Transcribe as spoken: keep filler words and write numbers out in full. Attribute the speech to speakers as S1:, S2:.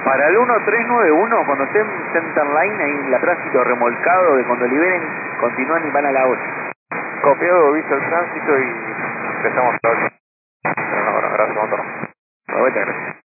S1: Para el uno tres nueve uno, cuando estén en Center Line, ahí en la tránsito remolcado, de cuando liberen, continúan y van a la ocho.
S2: Copiado, visto el tránsito y empezamos a ver. Pero no, bueno, gracias, motor.
S1: Muchas gracias.